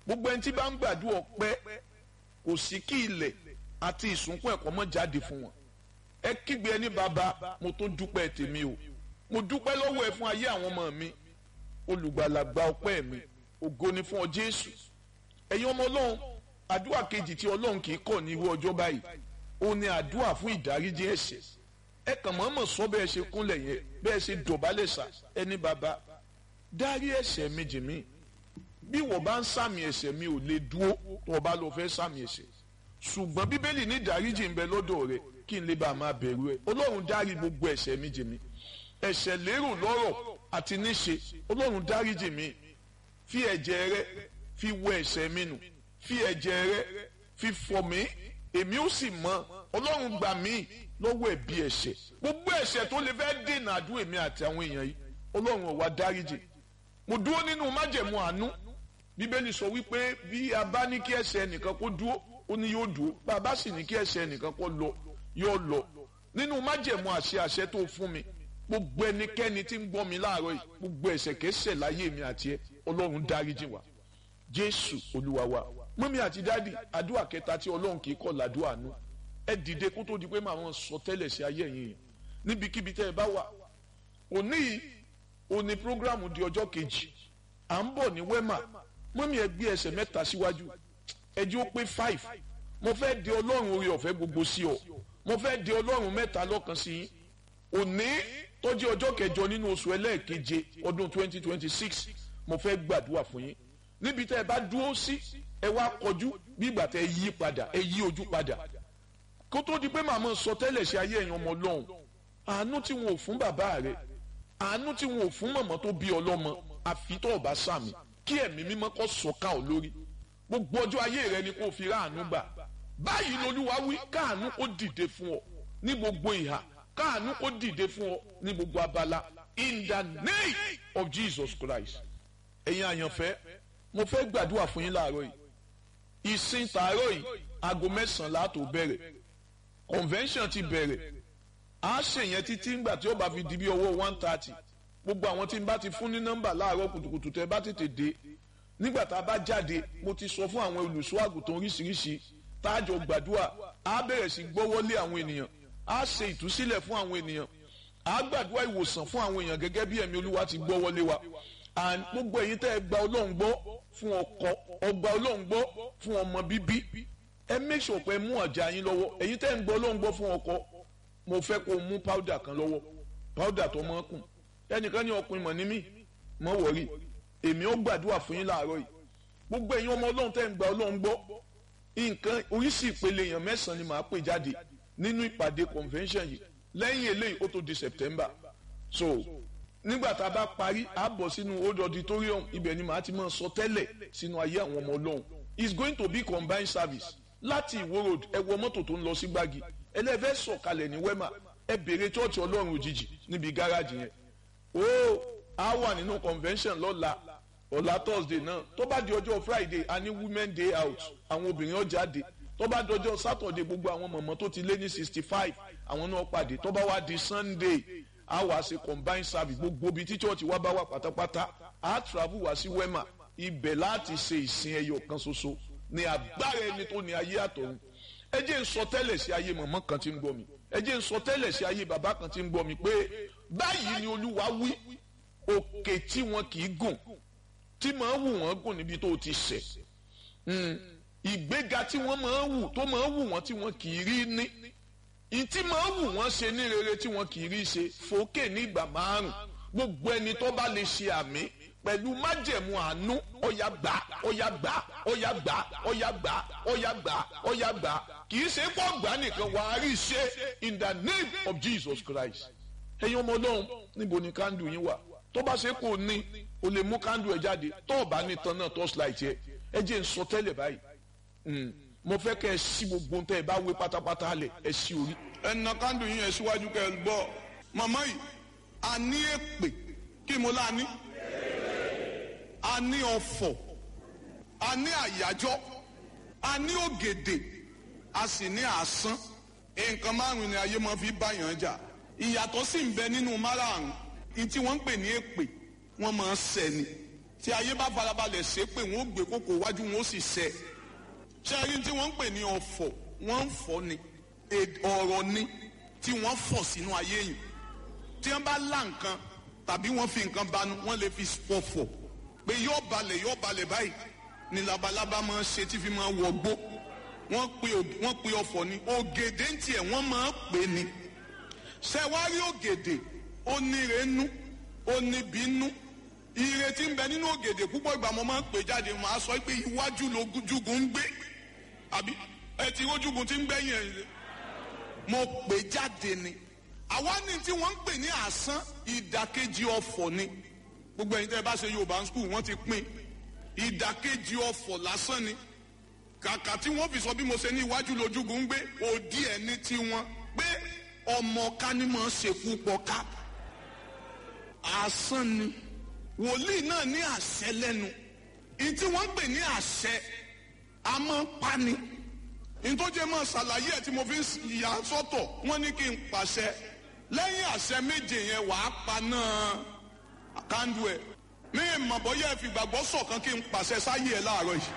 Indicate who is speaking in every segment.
Speaker 1: gbogbo ẹni tí bá ń gbàdúrà ọpẹ́ kò sí kí ilẹ̀ àti ìsúnkún ẹ̀kọ́ mọ́ jáde fún wọn. ẹ kígbe ẹni bàbá mo tó dúpẹ́ tèmi o, mo dúpẹ́ lọ́wọ́ ẹ fún ayé àwọn ọmọ mi, olùgbàlà gba ọpẹ́ mi, ògo ni fún ọ Jésù. ẹ̀yin ọmọ Ọlọ́run, àdúrà kejì tí Ọlọ́run kì í kọ̀ ní irú ọjọ́ báyìí ó ní àdúrà fún ìdáríjì ẹ̀ṣẹ̀. ẹ kàn mọ̀ọ́mọ̀ sọ bẹ́ẹ̀ ṣe kúnlẹ̀ yẹn, bẹ́ẹ̀ ṣe dọ̀bálẹ̀ sà, ẹni bàbá dárí ẹ̀ṣẹ̀ mi jì mí. bí wọ́n bá ń sàmì ẹ̀ṣẹ̀ mi ò lè dúró tó o bá lọ fẹ́ sàmì ẹ̀ṣẹ̀, ṣùgbọ́n bíbélì ní ìdáríjì ń bẹ lọ́dọ̀ rẹ kí n lè bá a máa bẹ̀rù ẹ. Ọlọ́run dárí gbogbo ẹ̀ṣẹ̀ mi jì mí, ẹ̀ṣẹ̀ lérò lọ́rọ̀ àti níṣe. Ọlọ́run dáríjì mi, fi ẹ̀jẹ̀ rẹ fi wẹ ẹ̀ṣẹ̀ mi nù, fi ẹ̀jẹ̀ rẹ fi fọ̀ mí, èmi ó sì mọ́. Ọlọ́run gbà mí lọ́wọ́ ẹ̀bi ẹ̀ṣẹ̀, gbogbo ẹ̀ṣẹ̀ tó lè fẹ́ dènà àdúrà èmi àti àwọn èèyàn yìí, Ọlọ́run ó wá dáríjì. mo dúró nínú májẹ̀mú àánú. Bíbélì sọ wípé bí a bá ní kí ẹ̀ṣẹ̀ ẹnìkan kó dúró, ó ní yóò dúró, bá a bá sì ní kí ẹ̀ṣẹ̀ ẹnìkan kó lọ, yóò lọ. Nínú májẹ̀mú àṣẹ tó fún mi, gbogbo ẹnikẹ́ni tí ń gbọ́ mi láàárọ̀ yìí, gbogbo ẹ̀ṣẹ̀kẹ́ṣẹ̀ láyé mi àti ẹ, Ọlọ́run dáríjì wá. Jésù Olúwa wa. Mọ́mí àti dádì, àdúrà kẹta tí Ọlọ́run kì í kọ̀ làdúrà nù. Ẹ dìde kó tó di pé màá sọ tẹ́lẹ̀ sí ayé yín níbikíbi tẹ́ ẹ bá wà. Òní prógrámù di ọjọ́ kejì, à ń bọ̀ ní Wema. Mọ́mí ẹ gbé ẹsẹ̀ mẹ́ta síwájú, ẹ jẹ́ ó pé 5. mo fẹ́ di Ọlọ́run orí ọ̀fẹ́ gbogbo sí ọ, mo fẹ́ di Ọlọ́run mẹ́ta lọ́kan sí yín. Òní tó jẹ́ ọjọ́ kẹjọ nínú oṣù ẹlẹ́ẹ̀keje ọdún 2026, mo fẹ́ gbàdúrà fún yín. Níbi tẹ́ ẹ bá dúró sí, ẹ wá kọjú bí ìgbà tẹ́ ẹ yí padà, ẹ yí ojú padà. Kó tó di pé màmá sọ tẹ́lẹ̀ sí ayé ẹ̀yin ọmọ Ọlọ́run, àánú tí wọn ò fún bàbá rẹ, àánú tí wọn ò fún màmá tó bí ọlọ́mọ, àfi tó ọba sàmì kí ẹ̀mí mímọ́ kó sọ̀ka ọ̀ lórí. Gbogbo ọjọ́ ayé rẹ ni kó fi ráàánú gbà. Báyìí l'Olúwa wí, káàánú kó dìde fún ọ ní gbogbo ìhà, káàánú kó dìde fún ọ ní gbogbo abala, in the name of Jesus Christ. Ẹ̀yin àyànfẹ́, mo fẹ́ gbàdúrà fún yín láàárọ̀ yìí. Ìsìn tàárọ̀ yìí aago 9 la tó bẹ̀rẹ̀, convention ti bẹ̀rẹ̀, a ṣe yẹn títí ńgbà tí ó bá fi di bí ọwọ́ 1:30. Gbogbo àwọn tí n bá ti fún ní nọ́mbà láàárọ̀ kùtùkùtù tẹ́ bá tètè dé, nígbà tá a bá jáde mo ti sọ fún àwọn olùṣọ́ àgùntàn oríṣiríṣi táàjọ gbàdúrà. A bẹ̀rẹ̀ sí gbọ́wọ́lé àwọn ènìyàn, a ṣe ìtúsílẹ̀ fún àwọn ènìyàn, a gbàdúrà ìwòsàn fún àwọn èèyàn gẹ́gẹ́ bí ẹ̀mí Olúwa ti gbọ́wọ́lé wa. And gbogbo ẹ̀yin tẹ́ ẹ gba Ọlọ́run gbọ́ fún ọkọ, ọgbà Ọlọ́run gbọ́ fún ọmọ bíbí, ẹ make sure pé mú ọjà yín lọ́wọ́. Ẹ̀yin tẹ́ ẹ ń gbọ́ Ọlọ́run gbọ́ fún ọkọ, mo fẹ́ kó mú powder kan lọ́wọ́, powder tó mọ́ kùn. Ẹnìkan ní ọkùnrin mọ̀ ní mí, mọ́ wọ̀rí, èmi ó gbàdúrà fún yín láàárọ̀ yìí. Gbogbo ẹ̀yin ọmọ Ọlọ́run tẹ́ ẹ ń gba Ọlọ́run gbọ́, nǹkan oríṣi ìpele èèyàn 9 ni màá pè jáde nínú ìpàdé convention yìí. Lẹ́yìn eléyìí ó tó di September. So nígbà tá a bá parí, a bọ̀ sínú old auditorium, ibẹ̀ ni màá ti máa sọ tẹ́lẹ̀ sínú ayé àwọn ọmọ Ọlọ́run. It's going to be combined service. Láti Ìwó road, ẹ wọ mọ́tò tó ń lọ sí Gbági, ẹlẹ́fẹ́ sọ̀kalẹ̀ ní Wema, ẹ bèrè chọ́ọ̀chì Ọlọ́run òjijì níbi gáràjì yẹn. A wà nínú convention ọ̀la Thursday náà. Tó bá di ọjọ́ Friday, a ní women day out, àwọn obìnrin ó jáde. Tó bá di ọjọ́ Saturday, gbogbo àwọn mọ̀mọ́ tó ti lé ní 65 àwọn náà pàdé. Tó bá wá di Sunday, a wá ṣe combined service, gbogbo ibi tí church wa bá wà pátápátá. A travel wá sí Wema, ibẹ̀ láti ṣe ìsìn ẹyọ kan ṣoṣo ní agbára ẹni tó ní ayé àtọ̀run. Ẹ jẹ́ n sọ tẹ́lẹ̀ sí ayé mọ̀mọ́ kan tí ń gbọ́ mi, ẹ jẹ́ n sọ tẹ́lẹ̀ sí ayé bàbá kan tí ń gbọ́ mi pé báyìí ni Olúwa wí, òkè tí wọn kì í gùn, tí máa ń wù wọ́n gùn níbi tó ti ṣẹ̀, ìgbéga tí wọ́n máa ń wù, tó máa ń wù wọ́n tí wọ́n kì í rí ní, ìtí máa ń wù wọ́n ṣe ní rere tí wọ́n kì í rí ṣe, fòkè ní ìgbà 5. Gbogbo ẹni tó bá lè ṣe àmì pẹ̀lú májẹ̀mú àánú, ọ̀yà gbà, ọ̀yà gbà, ọ̀yà gbà, ọ̀yà gbà, ọ̀yà gbà, ọ̀yà gbà. Kì í ṣe pọ̀ gbà nìkan, wà á rí ṣe in the name of Jesus Christ. Ẹ̀yin ọmọ Ọlọ́run, níbo ni kándù yín wà? Tó bá ṣe kò ní, o lè mú kándù ẹ̀ jáde. Tó o bá ní tan náà torchlight yẹ, ẹ jẹ́ n sọ tẹ́lẹ̀ báyìí. Mo fẹ́ kẹ́ ẹ ṣí gbogbo tẹ́ ẹ bá wé pátápátá lẹ̀, ẹ ṣí orí. Ẹ na kándù yín ẹ síwájú kẹ́ ẹ gbọ́. Màmá yìí, a ní èpè, kí mo lá ní? A ní ọ̀fọ̀, a ní àyájọ́, a ní ògèdè, a sì ní àsán. Nǹkan 5 ni ayé máa fi báyàn jà. Ìyàtọ̀ sì ń bẹ nínú márààrún. Ní tí wọ́n ń pè ní èpè, wọ́n máa ń ṣẹ́ ni.
Speaker 2: tí ayé bá farabalẹ̀ ṣe pé wọ́n ó gbé kókó wájú wọn ó sì ṣẹ. ṣé ẹni tí wọ́n ń pè ní ọ̀fọ̀ wọ́n ń fọ́ ni ọ̀rọ̀ ni tí wọ́n fọ̀ sínú ayé yìí. tí wọ́n bá lá nǹkan tàbí wọ́n fi nǹkan banu wọ́n lè fi pọ̀fọ̀ pé yóò balẹ̀ báyìí ni labalábá máa ń ṣe tí fi máa wọgbó. wọ́n pe ọ̀fọ̀ ni ògèdè ń tiẹ̀ wọ́n máa ń pè ní. ṣẹ̀wárí ògèdè ó ní renú ó ní bínú. ire tí ń bẹ nínú ògèdè púpọ̀ ìgbà mo máa ń pè jáde màá sọ pé iwájú lójúgun ń gbé àbí ẹ ti rójúgun tí ń gbẹ̀yìn ẹ̀ mo pè jáde ni. àwa ní tí wọ́n ń pè ní àsán ìdàkejì ọ̀fọ̀ ni gbogbo ẹ̀yin tẹ́ ẹ bá ṣe Yorùbá school wọ́n ti pín ìdàkejì ọ̀fọ̀ lásán ni kàkà tí wọ́n fi sọ bí mo ṣe ní iwájú lójúgun ń gbé òdì ẹ̀ ní tiwọn pé ọmọ ká ní mọ̀ ṣekú pọ̀ ká asán ni wòlíì náà ní àṣẹ lẹ́nu ìtí wọ́n ń pè ní àṣẹ a máa ń pani ìtọ́jú ẹ̀ máa ṣàlàyé ẹ̀ tí mo fi ń yà sọ́tọ̀ wọ́n ní kí n pàṣẹ lẹ́yìn àṣẹ méje yẹn wàá paná kándú ẹ̀ mí ìmọ̀ bọ́yá ẹ̀ fi gbàgbọ́ sọ̀kan kí n pàṣẹ sáyé ẹ̀ láàárọ̀ yìí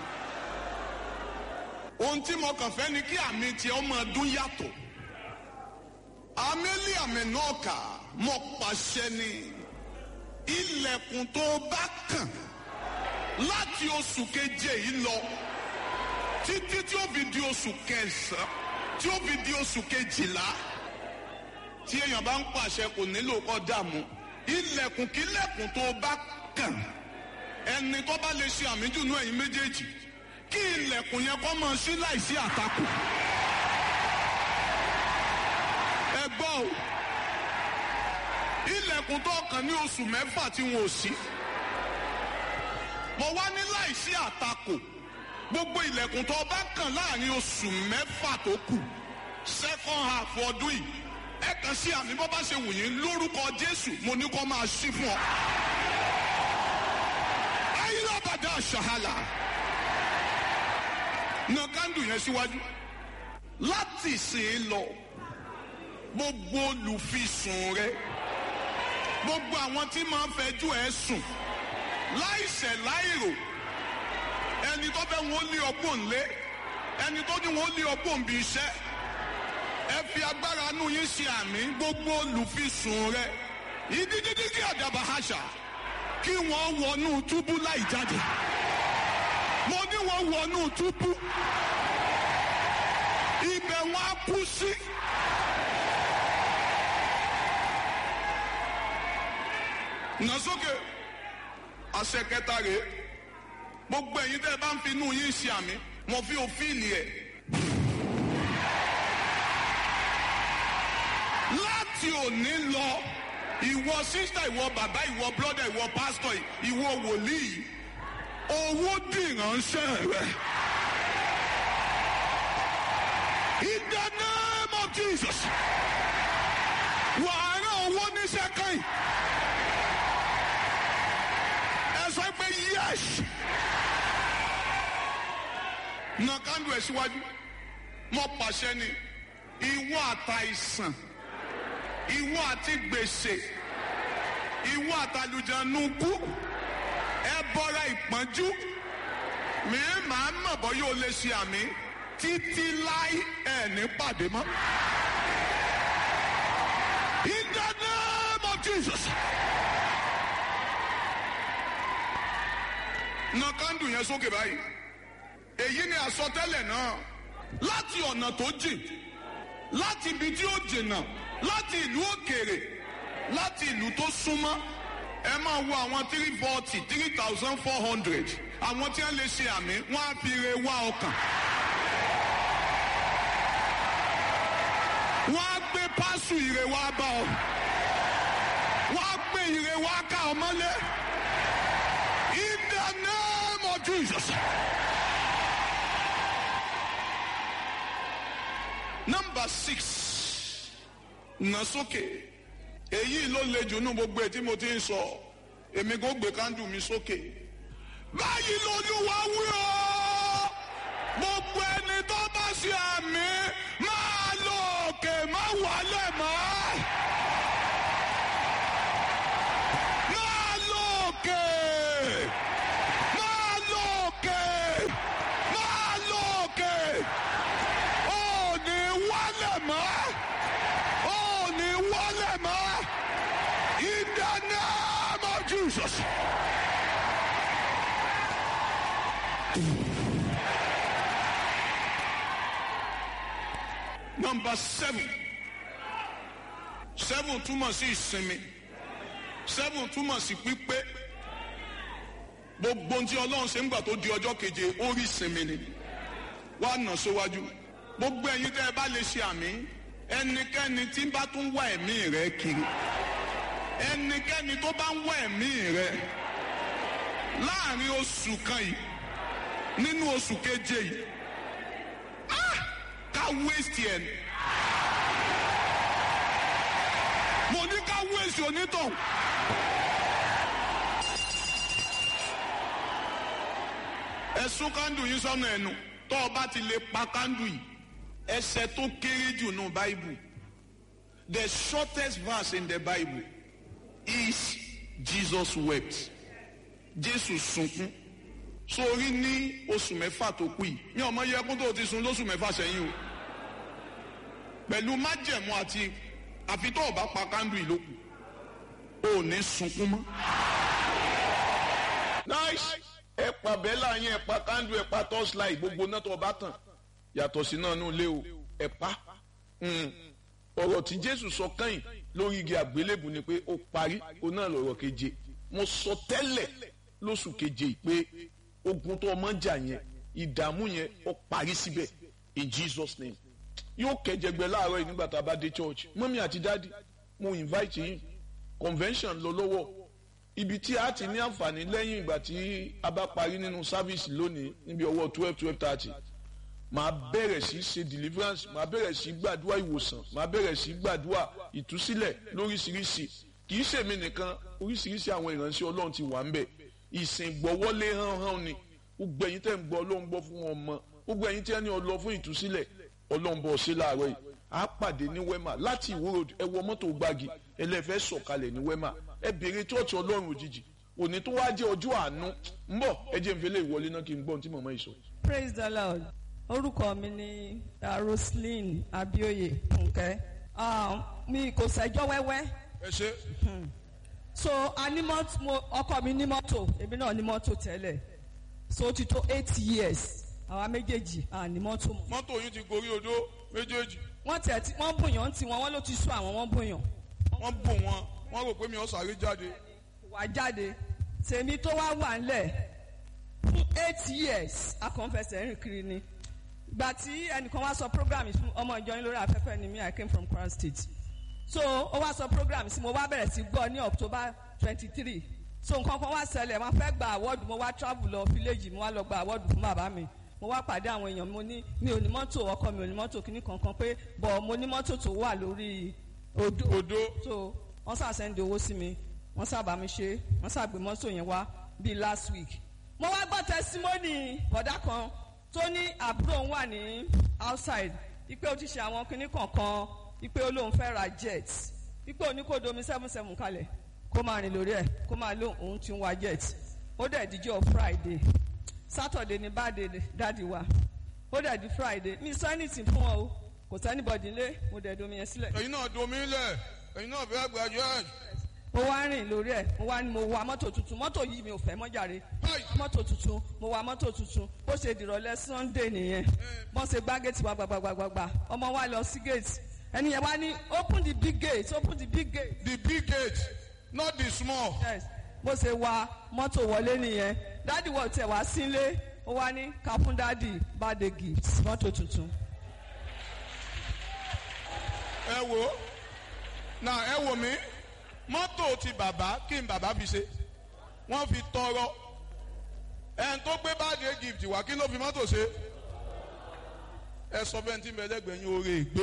Speaker 2: ohun tí mo kàn fẹ́ ni kí àmì tiẹ̀ ọmọ ọdún yàtọ̀ àmẹ́lí àmì náà kà mọ́ pàṣẹ ni ilẹ̀kùn tó bá kàn láti oṣù keje yìí lọ títí tí ó fi di oṣù kẹsàn-án tí ó fi di oṣù kejìlá tí èèyàn bá ń pàṣẹ kò nílò kó dààmú ilẹ̀kùn kílẹ̀kùn tó bá kàn ẹni tó bá lè ṣe àmì jùnú ẹ̀yin méjèèjì kí ilẹ̀kùn yẹn kó máa ṣí láìsí àtakò ẹ gbọ́ o ilẹ̀kùn tó kàn ní oṣù mẹ́fà tí wọn ò sí mo wá ní láìsí àtakò gbogbo ilẹ̀kùn tó bá kàn láàrin oṣù mẹ́fà tó kù second half ọdún yìí ẹ kàn sí àmì bó bá ṣe wù yín lórúkọ Jésù mo ní kó máa ṣí fún ọ. ayélujára ṣàhálà na kándù yẹn síwájú láti ìsìn lọ gbogbo olùfisùn rẹ gbogbo àwọn tí máa ń fẹjú ẹ sùn láìṣẹ̀ láìrò ẹni tó fẹ́ wọn lé ọgbọ́n ńlé ẹni tó ní wọn lé ọgbọ́n bí iṣẹ́ ẹ fi agbára inú yín ṣe àmì gbogbo olùfisùn rẹ ìdíjídí kí àdàbà àṣà kí wọ́n wọnú túbú láì jáde mo ní wọ́n wọnú túbú ibẹ̀ wọn á kú sí. nà sókè àṣẹ kẹta rèé gbogbo ẹ̀yin tẹ́ ẹ bá ń fi inú yín ṣe àmì mo fi òfìlì ẹ̀ láti òní lọ ìwọ sísítà ìwọ bàbá ìwọ brọdà ìwọ pásítọ̀ ìwọ wòlíì owó dìránṣẹ́ rẹ in the name of Jesus wàá rán owó níṣẹ́ kan yìí. Sọ pé yes na kándù ẹ síwájú mo pàṣẹ ni ìwọ àtàìsàn ìwọ àti gbèsè ìwọ àtàlùjànùkú ẹ bọra ìpọ́njú mi máa mọ̀ bọ́ yóò lè ṣe àmì títí láì ẹ̀ ní pàdé mọ́ in the name of Jesus. na kándù yẹn sókè báyìí èyí ni àsọtẹ́lẹ̀ náà láti ọ̀nà tó jìn láti ibi tí ó jìnnà láti ìlú òkèèrè láti ìlú tó súnmọ́ ẹ máa wo àwọn 340 3,400 àwọn tí wọ́n lè ṣe àmì wọ́n á fi re wá ọkàn wọ́n á gbé pásù ire wá bá ọ wọ́n á gbé ire wá ká ọ mọ́lẹ̀. In the name of Jesus. Number 6. Nà sókè. Èyí ló le jù nú gbogbo tí mo ti ń sọ. Èmi kò gbé kándù mi sókè. Báyìí l'Olúwa wí o. Gbogbo ẹni tó bá ṣe àmì máa lọ òkè má wálẹ̀ mọ́. Máa lọ òkè. Number 7. 7 túmọ̀ sí ìsinmi. 7 túmọ̀ sí pípé. Gbogbo ohun tí Ọlọ́run ṣe ń gbà tó di ọjọ́ keje ó rí ìsinmi ni. Wá nà síwájú. Gbogbo ẹ̀yin tẹ́ ẹ bá lè ṣe àmì. Ẹnikẹ́ni tí bá tún wá ẹ̀mí rẹ̀ kiri. Ẹnikẹ́ni tó bá ń wá ẹ̀mí rẹ̀ láàrin oṣù kan yìí nínú oṣù keje yìí. Ká waste yẹn. Mo ní ká waste onítọ̀. Ẹ̀sùn kándù yín sọ́nà ẹnu tó o bá ti lè pa kándù yìí. Ẹsẹ̀ tó kéré jù nù Bible. The shortest verse in the Bible is Jesus wept. Jésù sunkún. Sórí ní oṣù mẹ́fà tó kù yìí. Ní ọmọ yẹ kó tó ti sun lóṣù mẹ́fà sẹ́yìn o. Pẹ̀lú májẹ̀mú àti àfi tó o bá pa kándù yìí lókù. O ò ní sunkún mọ́.
Speaker 1: Nice. Ẹ pa bẹ́là yẹn, ẹ pa kándù, ẹ pa torchlight, gbogbo náà tó o bá tàn. Yàtọ̀ sí náà nù lé o, ẹ pa. Ọ̀rọ̀ tí Jésù sọ kẹ́yìn lórí igi àgbélébù ni pé ó parí, ó náà lọ̀rọ̀ keje. Mo sọ tẹ́lẹ̀ lóṣù keje pé ogun tó ọmọ jà yẹn, ìdààmú yẹn ó parí síbẹ̀ in Jesus name. Yóò kẹjẹgbẹ láàárọ̀ yìí nígbà tá a bá dé church. Mọ́mí àti dádì, mo invite yín. Convention lọ lọ́wọ́. Ibi tí a ti ní àǹfààní lẹ́yìn ìgbà tí a bá parí nínú service lónìí níbi ọwọ́ 12:30. Màá bẹ̀rẹ̀ sí ṣe deliverance, màá bẹ̀rẹ̀ sí gbàdúrà ìwòsàn, màá bẹ̀rẹ̀ sí gbàdúrà ìtúsílẹ̀ lóríṣiríṣi. Kì í ṣèmi nìkan, oríṣiríṣi àwọn ìránṣẹ́ Ọlọ́run ti wà ń bẹ̀. Ìsìn gbọ́wọ́lé hánhán ni. Gbogbo ẹ̀yin tẹ́ ń gbọ́ Ọlọ́run gbọ́ fún ọmọ. Gbogbo ẹ̀yin tẹ́ ní Ọlọ́ fún ìtúsílẹ̀. Ọlọ́run bọ̀ ṣe láàárọ̀ yìí. A pàdé ní Wema láti Ìwó road. Ẹ wọ mọ́tò gbági. Ẹlẹ́fẹ́ sọ̀kalẹ̀ ní Wema. Ẹ béèrè church Ọlọ́run òjijì. Òní tó wá jẹ́ ọjọ́ àánú. Ń bọ̀ ẹ jẹ́ n fẹ́lẹ́ ìwọlé náà kí n gbọ́ ohun tí màmá yìí sọ.
Speaker 3: Praise the Lord. Orúkọ mi ni Roslyn Abioye Fúnkẹ́. Mi kò ṣẹjọ́ wẹ́wẹ́.
Speaker 2: Ẹ ṣe.
Speaker 3: So ọkọ mi ní mọ́tò, èmi náà ní mọ́tò tẹ́lẹ̀. So ó ti tó 8 years. Àwa méjèèjì ní mọ́tò mọ́.
Speaker 2: Mọ́tò yín ti gorí odó méjèèjì.
Speaker 3: Wọ́n bùyàn tí wọ́n ló ti sún àwọn wọ́n bùyàn.
Speaker 2: Wọ́n bù wọ́n rò pé mi ò sáré jáde.
Speaker 3: Wà jáde. Tèmi tó wá wà ńlẹ̀ fún 8 years akọ̀ǹfẹsẹ̀ rìn kiri ni. Ìgbà tí ẹnìkan wá sọ program fún ọmọ ìjọ yín lórí afẹ́fẹ́ ni mi, I came from Kwara State. So ó wá sọ program sí mo wá bẹ̀rẹ̀ sí gbọ́ ní October 23. So nǹkan kan wá ṣẹlẹ̀, wọ́n fẹ́ gba award, mo wá travel lọ village, mo wá lọ gba award fún bàbá mi. Mo wá pàdé àwọn èèyàn, mo ní mi ò ní mọ́tò, ọkọ mi ò ní mọ́tò kíní kankan pé bọ̀ mo ní mọ́tò tó wà lórí odó. So wọ́n sá sẹ́ndì owó sí mi, wọ́n sá bá mi ṣe, wọ́n sá gbé mọ́tò yẹn wá bíi last week. Mo wá gbọ́ testimony bọ̀dá kan tó ní àbúrò òun wà ní outside, ipe ó ti ṣe àwọn kíní kankan, ipe ó lóun fẹ́ ra jet, ipe ó ní kó domi 77 kalẹ̀ kó máa rìn lórí ẹ̀ kó máa lóun òun ti ń wa jet. Ó dẹ̀ díjọ́ Friday, Saturday ni birthday dáàdi wa, ó dẹ̀ di Friday. Mi sọ anything fún ọ o, kò sẹ́ anybody lé, mo dẹ̀ domi yẹn sílẹ̀.
Speaker 2: Ẹ̀yin náà domi lẹ̀, ẹ̀yin náà fẹ́ gba jet.
Speaker 3: Mo wá rìn lórí ẹ̀, mo wa mọ́tò tuntun, mọ́tò yìí mi ò fẹ́ mọ́ jàre. Mọ́tò tuntun, mo wa mọ́tò tuntun, bó ṣe dìrọ̀lẹ́ Sunday nìyẹn. Bọ́n ṣe gbá gate wa gbàgbàgbàgbà, ọmọ wa lọ sí gate. Ẹni yẹn wá ní open the big gate, open the big gate.
Speaker 2: The big gate, not the small.
Speaker 3: Yes, bó ṣe wa mọ́tò wọlé nìyẹn. Dádì wọ̀ tẹ̀ wá sílé, ó wá ní ká fún dádì birthday gift, mọ́tò tuntun.
Speaker 2: Ẹ wò mí. Mọ́tò ti bàbá kí n bàbá fi ṣe wọ́n fi tọrọ ẹn tó gbé birthday gift wá kí ló fi mọ́tò ṣe ẹ sọ bẹ́ẹ̀ tí mẹ́lẹ́gbẹ̀ẹ́ yín oore ìgbé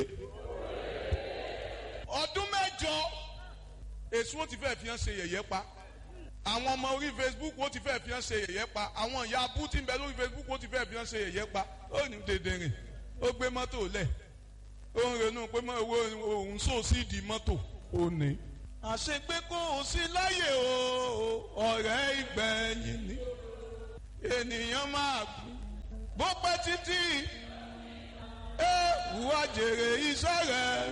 Speaker 2: ọdún mẹ́jọ èso ti fẹ́ fi hàn ṣe yẹ̀yẹ́ pa àwọn ọmọ orí Facebook ó ti fẹ́ fi hàn ṣe yẹ̀yẹ́ pa àwọn ìyá abú tí ń bẹ lórí Facebook ó ti fẹ́ fi hàn ṣe yẹ̀yẹ́ pa ó ní dèdè rìn ó gbé mọ́tò lẹ̀ ó ń ronú pé òun sóòsì di mọ́tò ó ní. Àṣegbé kò sí láyè o ọ̀rẹ́ ìgbẹ̀yìn ni ènìyàn máa kú bó pẹ́ títí wá jèrè iṣẹ́ rẹ̀.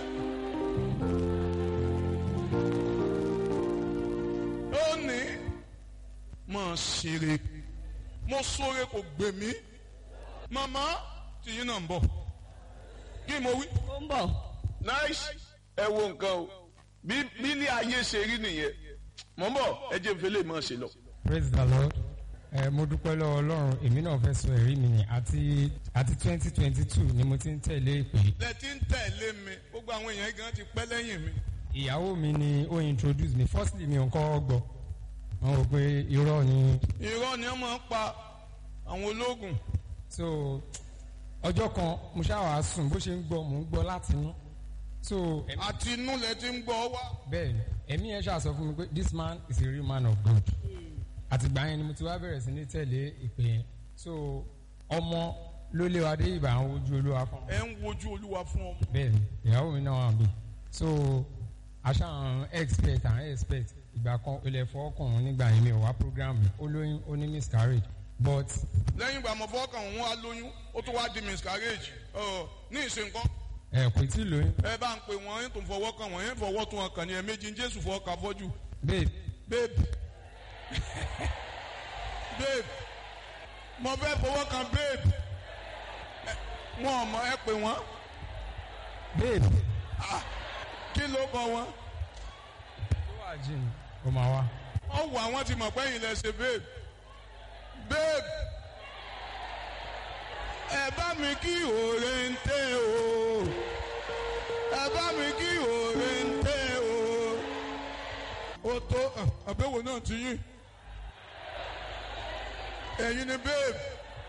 Speaker 2: Ó ní mọ̀ ṣeré mo sóore kò gbè mí màmá tìyín náà ń bọ̀ kí mo wí.
Speaker 3: ó ń bọ̀.
Speaker 1: nice ẹ wo nǹkan o bí ilé ayé ṣe rí nìyẹn mọ̀ ń bọ̀ ẹ jẹ́ ìfẹ́lẹ́ mọ̀ ṣe lọ.
Speaker 4: Praise the Lord. Mo dúpẹ́ lọ́wọ́ Ọlọ́run èmi náà fẹ́ sọ ẹ̀rí mi ni àti 2022 ni mo ti ń tẹ̀lé ìpè.
Speaker 2: lẹ ti ń tẹ̀lé mi gbogbo àwọn èèyàn gan ti pẹ́ lẹ́yìn mi.
Speaker 4: Ìyàwó mi ni ó introduce mi firstly mi ò kọ́ gbọ́ wọn rò pé irọ́ ni.
Speaker 2: irọ́ ni wọ́n máa ń pa àwọn ológun.
Speaker 4: So ọjọ́ kan mo ṣáà sùn bó ṣe ń gbọ́ mò ń gbọ́ láti inú. So
Speaker 2: àti inú lẹ ti ń gbọ́ wá.
Speaker 4: bẹ́ẹ̀ni ẹ̀mí yẹn ṣáà sọ fún mi pé this man is a real man of God. Àtìgbà yẹn ni mo ti wá bẹ̀rẹ̀ sí ní tẹ̀lé ìpè yẹn. So ọmọ ló lé wa dé ìbà àwọn ojú olúwa fún.
Speaker 2: ẹ ń wojú olúwa fún ọmọ.
Speaker 4: Bẹ́ẹ̀ni ìyàwó mi náà wà bí. So aṣáà expect ìgbà kan ilẹ̀ fọ́ọ̀kùnrin nígbà yẹn mi ò wá program mi ó lóyún ó ní miscarriage but.
Speaker 2: lẹ́yìn ìgbà mọ̀ fọ́ọ̀kàn òun wá lóyún ó tún wá di miscarriage ní ìsìnkọ́.
Speaker 4: Kò tí ì lóyún.
Speaker 2: ẹ bá ń pè wọ́n yín tó ń fọwọ́ kan wọ́n yín fọwọ́ tó wọn kàn ní ẹ̀ẹ̀mejì Jésù fọwọ́ ka fọ́jú.
Speaker 4: babe
Speaker 2: babe mo fẹ́ fọwọ́ kan babe wọn ò mọ ẹ pè wọ́n.
Speaker 4: babe.
Speaker 2: kí ló kọ wọn.
Speaker 4: tó wà jìn ó máa wá.
Speaker 2: ó wù àwọn ti mọ̀ pé yín lẹ ṣe babe babe ẹ bá mi kí òòrè ń tẹ́ o ẹ bá mi kí òòrè ń tẹ́ o ó tó àbẹ̀wò náà ti yín ẹ̀yin ni babe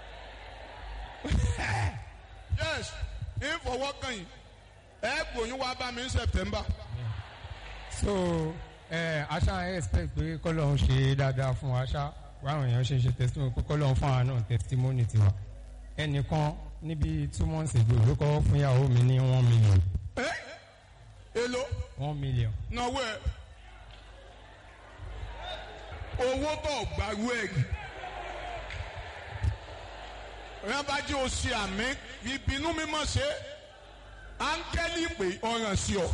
Speaker 2: yes ń fọwọ́ kàn yín ẹ gbòyún wá bá mi ní September.
Speaker 4: So aṣá expect pé kọ́lọ́hún ṣe dáadáa fún wa ṣá báwọn èèyàn ṣe testimony pé kọ́lọ́hún fún wa náà testimony tiwa ẹnìkan níbi 2 months ago ló kọ́ fún ìyàwó mi ní 1 million.
Speaker 2: Èló.
Speaker 4: 1 million.
Speaker 2: náwó ẹ owó tó gbàgbó ẹ rẹ bá jẹ́ oṣù àmì ìbínú mímọ́ ṣe áńgẹ́lì pé ọ̀ràn sí ọ.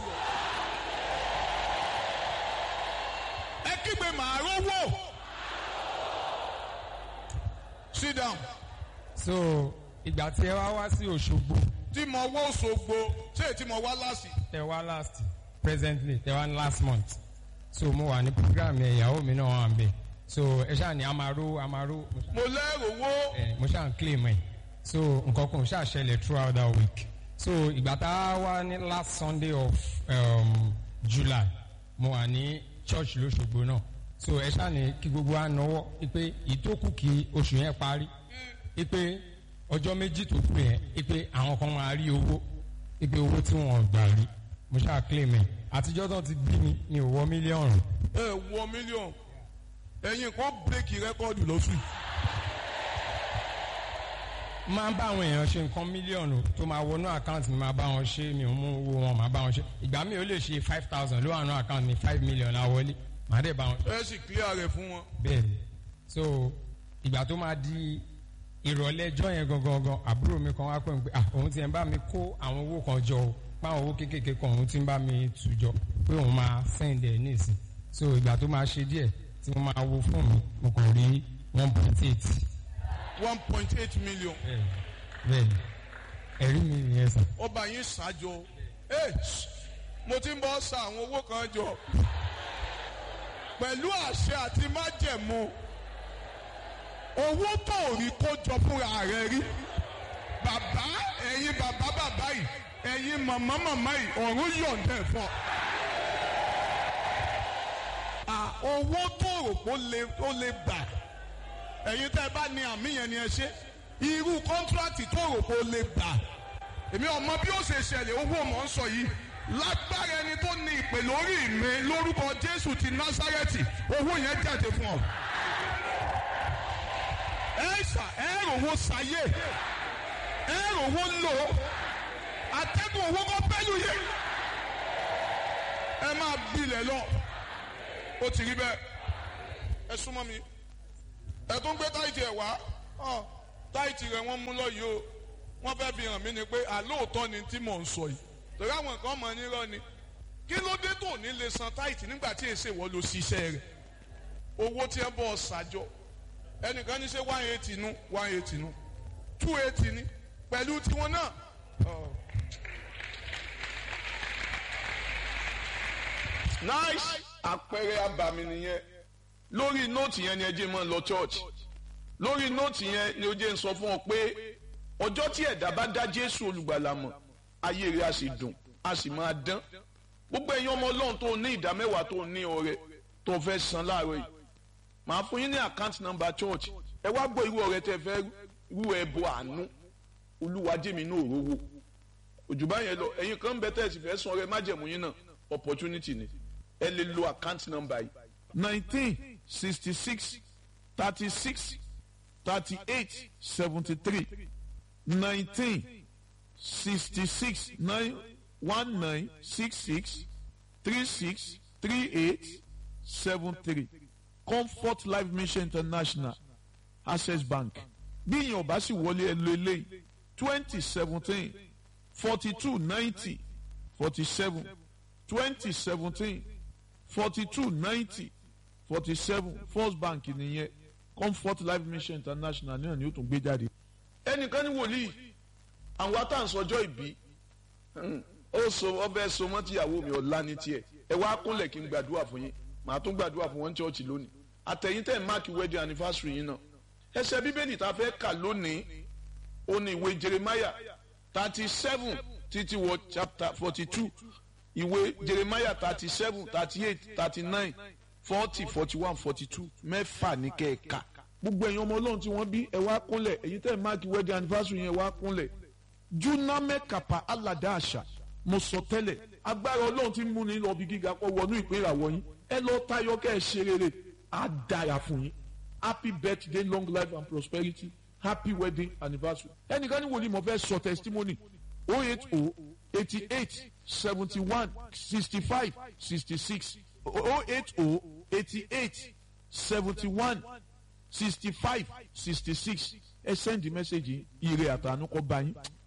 Speaker 2: ẹ kígbe màá rówó. Sit down.
Speaker 4: So ìgbà tí ẹ wá sí Òṣogbo.
Speaker 2: tí mo wá Òṣogbo ṣé tí mo wá last.
Speaker 4: tẹ wá last presently tẹ wá last month so mo wà ní program yẹn ìyàwó mi náà wà ń bẹ so ẹ ṣáà ní amaro.
Speaker 2: mo lẹ́rù owó.
Speaker 4: mo ṣáà ń claim ẹ so nǹkan kan ṣáà ṣẹlẹ̀ throughout that week so ìgbà tá a wá ní last Sunday of July mo wà ní church lóṣogbo náà so ẹ ṣáà ní kí gbogbo wa náwó ipe ìtókù kí oṣù yẹn parí ipe ọjọ́ méjì tó kù yẹn ipe àwọn kan máa rí owó ipe owó tí wọ́n gbà rí mo ṣáà claim ẹ àtijọ́ tó ti bí mi ò wọ mílíọ̀nù.
Speaker 2: ẹ wọ mílíọ̀nù ẹ̀yin kan bírèkì rẹ́kọ́ọ̀dù lọ́sùn.
Speaker 4: máa ń bá àwọn èèyàn ṣe nǹkan mílíọ̀nù tó máa wọnú àkáǹtì mi máa bá wọn ṣe mi ò mú owó wọn máa bá wọn ṣe ìgbà mi ò lè ṣe 5,000 ló wà nú àkáǹtì mi 5 million àwọlé màá dẹ̀ bá wọn.
Speaker 2: ẹ sì clear rẹ̀ fún wọn.
Speaker 4: bẹ́ẹ̀ni so ìgbà tó máa di ìrọ̀lẹ́ ẹjọ́ yẹn gangan àbúrò mi kan wá pè mí pé òun ti ń bá mi kó àwọn owó kan jọ o páwọn owó kéékèèké kan òun ti ń bá mi tù jọ pé òun máa send ẹ̀ nísìn so ìgbà tó máa ṣe díẹ̀ tí mo máa wo fún mi mo kàn rí 1.8.
Speaker 2: 1.8 million.
Speaker 4: bẹ́ẹ̀ni ẹ̀rí mi nìyẹn sàn.
Speaker 2: ọba yín ṣáájọ mo ti ń bọ́ sa àwọn owó kan jọ pẹ̀lú àṣẹ àti májẹ̀mú owó tó rí kó jọ fúnra rẹ̀ rí bàbá ẹ̀yin bàbá yìí ẹ̀yin màmá yìí ọ̀run yọ̀ǹda ẹ̀ fún ọ. owó tó rò pé ó lè gbà ẹ̀yin tẹ́ ẹ bá ní àmì yẹn ni ẹ ṣe irú kọ́ńtíráàtì tó rò pé ó lè gbà èmi ọmọ bí ó ṣe ṣẹlẹ̀ owó mọ̀ ń sọ yìí lágbára ẹni tó ní ìpè lórí mi lórúkọ Jésù ti Násárẹ́tì owó yẹn jáde fún ọ. ẹ rówó sáyé ẹ rówó lò atẹ́gùn owó kọ́ pẹ́lú yẹ ẹ máa bilẹ̀ lọ ó ti rí bẹ́ẹ̀ ẹ súnmọ́ mi ẹ tó ń gbé táìtì ẹ wá táìtì rẹ wọ́n mú lọ yìí o wọ́n fẹ́ fi hàn mí ni pé àlóòótọ́ ni tí mò ń sọ yìí torí àwọn nǹkan mọ̀ nírọ́ ni kí ló dé tó ní lè san táìtì nígbà tí èsè wọ́n lọ ṣiṣẹ́ rẹ̀ owó tí ẹ bọ́ ṣàjọ ẹnìkan ní ṣe 180 nu 180 nu 280 ni pẹ̀lú tiwọn náà.
Speaker 1: nice àpẹẹrẹ abàmì nìyẹn lórí nóòtì yẹn ni ẹ jẹ́ máa lọ church lórí nóòtì yẹn ni ó jẹ́ ń sọ fún ọ pé ọjọ́ tí ẹ̀dá bá dá Jésù olùgbàlà mọ̀ ayé rẹ̀ á sì dùn á sì máa dán gbogbo ẹ̀yin ọmọ Ọlọ́run tó ní ìdá mẹ́wàá tó ní ọrẹ tó fẹ́ san láàárọ̀ yìí màá fún yín ní account number church ẹ wá gbọ́ irú ọrẹ tẹ́ fẹ́ rú ẹbọ àánú Olúwa jẹ́ mi ní òróró òjùbá yẹn lọ ẹ̀yin kan bẹ tẹ́ ẹ sì fẹ́ san ọrẹ májẹ̀mú yín náà opportunity ni ẹ lè lo account number yìí 1966 36 38 73 1966 1966 36 38 73 Comfort Life Mission International Access Bank bí ìyẹn ò bá sì wọlé ẹ lo eléyìí 2017 42 90 47 2017 42 90 47 First Bank nìyẹn Comfort Life Mission International náà ni ó tún gbé jáde. ẹnìkan ní wòlíì àwọn atáǹsọjọ́ ìbí ó so ọbẹ̀ so mọ́ tíyàwó mi ọ̀la ní tiẹ̀ ẹ wá kúnlẹ̀ kí n gbàdúrà fún yín màá tún gbàdúrà fún wọn ní chọ́ọ̀chì lónìí àtẹ̀yìntẹ̀ máàkì wedding anniversary yín náà ẹsẹ̀ bíbélì tá a fẹ́ kà lónìí ó ní ìwé Jeremiah 37 títí wọ chapter 42 ìwé Jeremiah 37 38 39 40 41 42 mẹ́fà ní kẹ́ẹ̀ka gbogbo ẹ̀yin ọmọ Ọlọ́run tí wọ́n bí ẹ wá kúnlẹ̀ èyí tẹ̀ máàkì wedding anniversary yẹn wá kúnlẹ̀ juname kapa alada àṣà mo sọ tẹ́lẹ̀ agbára Ọlọ́run tí mú ní lọ bí gíga kọ́ wọnú ìpín ìràwọ̀ yín ẹ lọ tayọ kẹ́ ẹ ṣe rere á dára fún yín happy birthday long life and prosperity happy wedding anniversary ẹnìkan ní wòlíì mo fẹ́ sọ testimony 080 88 71 65 66 080 88 71 65 66 ẹ send the message ire àtànú kọ bá yín